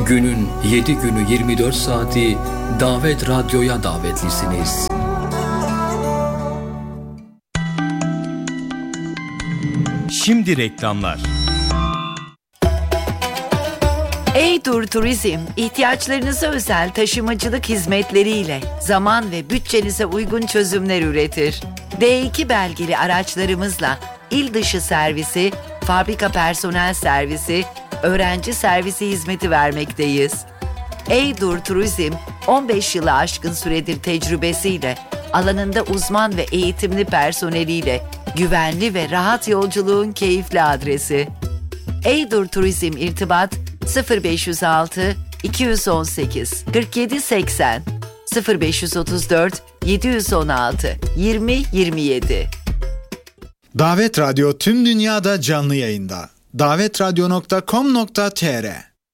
Günün 7 günü 24 saati Davet Radyo'ya davetlisiniz. Şimdi reklamlar. Eydur Turizm, ihtiyaçlarınıza özel taşımacılık hizmetleriyle zaman ve bütçenize uygun çözümler üretir. D2 belgeli araçlarımızla il dışı servisi, fabrika personel servisi, öğrenci servisi hizmeti vermekteyiz. Eydur Turizm, 15 yılı aşkın süredir tecrübesiyle, alanında uzman ve eğitimli personeliyle güvenli ve rahat yolculuğun keyifli adresi. Eydur Turizm irtibat 0506 218 47 80 0534 716 20 27. Davet Radyo tüm dünyada canlı yayında. davetradyo.com.tr.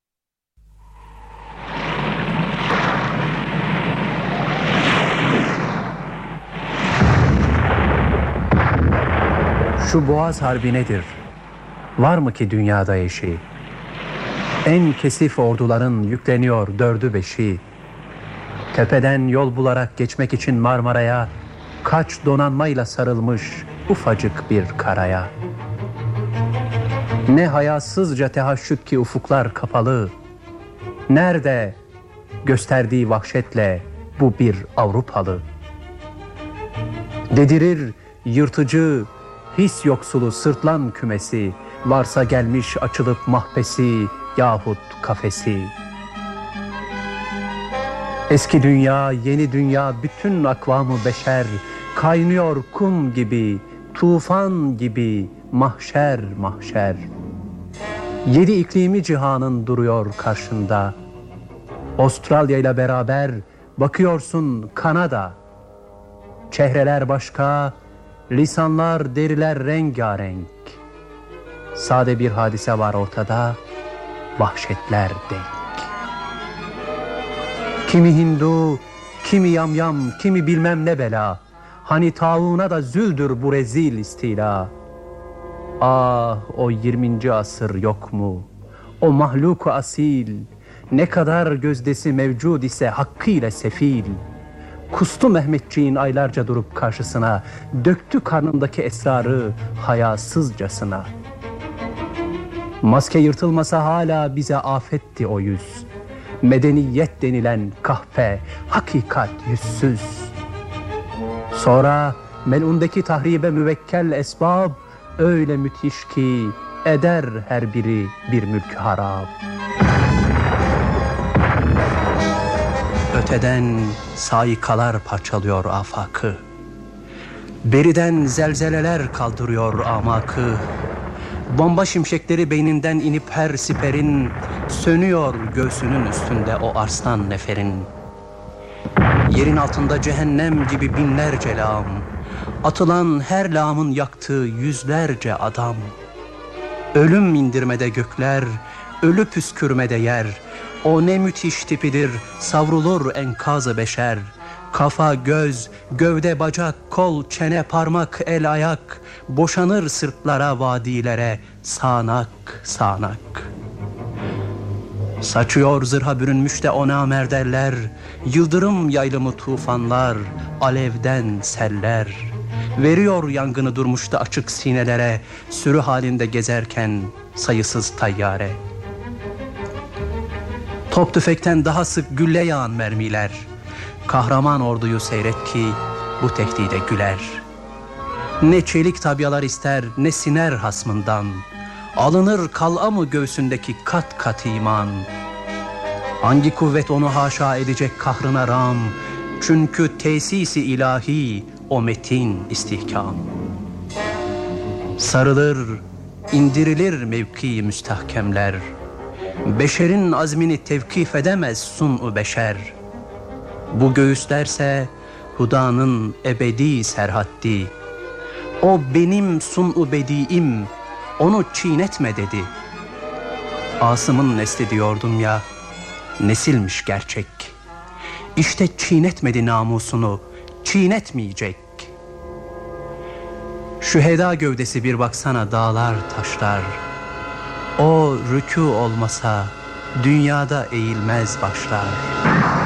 Şu Boğaz Harbi nedir? Var mı ki dünyada eşi? En kesif orduların yükleniyor dördü beşi. Tepeden yol bularak geçmek için Marmara'ya, kaç donanmayla sarılmış ufacık bir karaya. Ne hayasızca tehaşüt ki ufuklar kapalı. Nerede gösterdiği vahşetle bu bir Avrupalı? Dedirir yırtıcı, his yoksulu sırtlan kümesi, varsa gelmiş açılıp mahbesi yahut kafesi. Eski dünya, yeni dünya, bütün akvamı beşer, kaynıyor kum gibi, tufan gibi, mahşer mahşer. 7 iklimi cihanın duruyor karşında. Avustralya ile beraber bakıyorsun Kanada. Çehreler başka, lisanlar, deriler rengarenk. Sade bir hadise var ortada, vahşetler denk. Kimi Hindu, kimi yamyam, kimi bilmem ne bela. Hani tauna da züldür bu rezil istila. Ah, o 20. asır yok mu? O mahluk-u asil, ne kadar gözdesi mevcud ise hakkıyla sefil. Kustu Mehmetçiğin aylarca durup karşısına, döktü karnındaki esrarı hayasızcasına. Maske yırtılmasa hala bize afetti o yüz. Medeniyet denilen kahpe, hakikat yüzsüz. Sonra melundaki tahribe müvekkel esbab, öyle müthiş ki eder her biri bir mülk harap. Öteden saikalar parçalıyor afakı. Beriden zelzeleler kaldırıyor amakı. Bomba şimşekleri beyninden inip her siperin, sönüyor göğsünün üstünde o arslan neferin. Yerin altında cehennem gibi binlerce lağım, atılan her lağımın yaktığı yüzlerce adam. Ölüm indirmede gökler, ölü püskürmede yer. O ne müthiş tipidir, savrulur enkaz-ı beşer. Kafa, göz, gövde, bacak, kol, çene, parmak, el, ayak, boşanır sırtlara, vadilere, sağanak, sağanak. Saçıyor zırha bürünmüş de o namerderler, yıldırım yaylımı tufanlar, alevden seller. Veriyor yangını durmuş da açık sinelere, sürü halinde gezerken sayısız tayyare. Top tüfekten daha sık gülle yağan mermiler. Kahraman orduyu seyret ki bu tehdide güler. Ne çelik tabyalar ister, ne siner hasmından. Alınır kal'a mı göğsündeki kat kat iman. Hangi kuvvet onu haşa edecek kahrına ram? Çünkü tesisi ilahi o metin istihkam. Sarılır, indirilir mevki müstahkemler. Beşerin azmini tevkif edemez sun-u beşer. Bu göğüslerse Huda'nın ebedi serhaddi. O benim sun-u bediim, onu çiğnetme dedi. Asım'ın nesli diyordum ya, nesilmiş gerçek. İşte çiğnetmedi namusunu, çiğnetmeyecek. Şüheda gövdesi bir baksana dağlar taşlar. O rükû olmasa dünyada eğilmez başlar.